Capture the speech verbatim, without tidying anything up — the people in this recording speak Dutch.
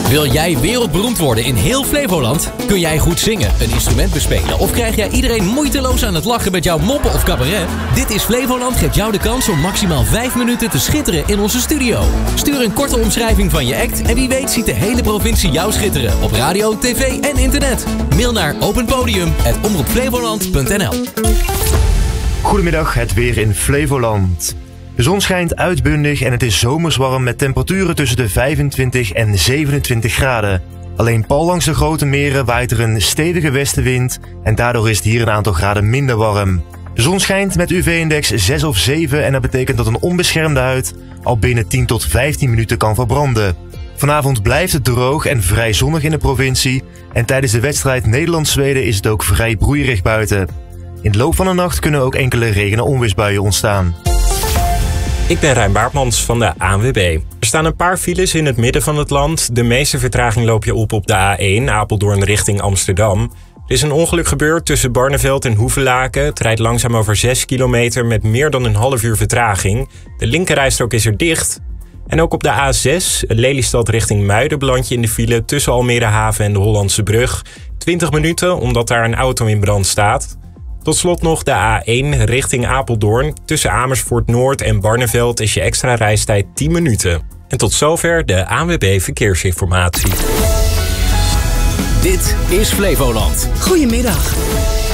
Wil jij wereldberoemd worden in heel Flevoland? Kun jij goed zingen, een instrument bespelen of krijg jij iedereen moeiteloos aan het lachen met jouw moppen of cabaret? Dit is Flevoland geeft jou de kans om maximaal vijf minuten te schitteren in onze studio. Stuur een korte omschrijving van je act en wie weet ziet de hele provincie jou schitteren op radio, tv en internet. Mail naar openpodium apenstaartje omroep flevoland punt n l. Goedemiddag, het weer in Flevoland. De zon schijnt uitbundig en het is zomers warm met temperaturen tussen de vijfentwintig en zevenentwintig graden. Alleen pal langs de grote meren waait er een stevige westenwind en daardoor is het hier een aantal graden minder warm. De zon schijnt met U V-index zes of zeven en dat betekent dat een onbeschermde huid al binnen tien tot vijftien minuten kan verbranden. Vanavond blijft het droog en vrij zonnig in de provincie en tijdens de wedstrijd Nederland-Zweden is het ook vrij broeierig buiten. In de loop van de nacht kunnen ook enkele regen- en onweersbuien ontstaan. Ik ben Rijn Baartmans van de A N W B. Er staan een paar files in het midden van het land. De meeste vertraging loop je op op de A één, Apeldoorn richting Amsterdam. Er is een ongeluk gebeurd tussen Barneveld en Hoevelaken. Het rijdt langzaam over zes kilometer met meer dan een half uur vertraging. De linkerrijstrook is er dicht. En ook op de A zes, Lelystad richting Muiden, beland je in de file tussen Almere Haven en de Hollandse Brug. twintig minuten, omdat daar een auto in brand staat. Tot slot nog de A één richting Apeldoorn. Tussen Amersfoort Noord en Barneveld is je extra reistijd tien minuten. En tot zover de A N W B Verkeersinformatie. Dit is Flevoland. Goedemiddag.